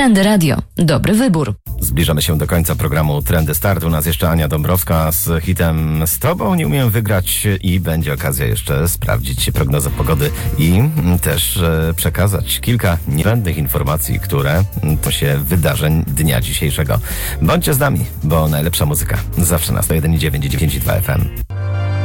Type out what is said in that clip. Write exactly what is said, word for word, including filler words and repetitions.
Trendy Radio. Dobry wybór. Zbliżamy się do końca programu Trendy Start. U nas jeszcze Ania Dąbrowska z hitem "Z Tobą nie umiem wygrać" i będzie okazja jeszcze sprawdzić prognozę pogody i też e, przekazać kilka niezbędnych informacji, które to się wydarzeń dnia dzisiejszego. Bądźcie z nami, bo najlepsza muzyka zawsze na sto jeden i dziewięć i dziewięć i dwa F M.